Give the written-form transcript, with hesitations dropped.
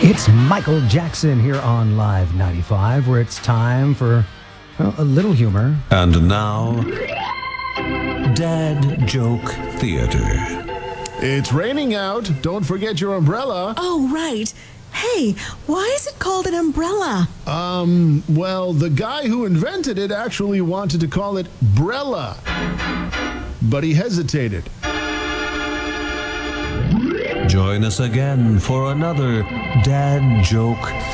It's Michael Jackson here on Live 95, where it's time for a little humor. And now, Dad Joke Theater. It's raining out. Don't forget your umbrella. Oh, right. Hey, why is it called an umbrella? Well, the guy who invented it actually wanted to call it Brella, but he hesitated. Join us again for another Dad Joke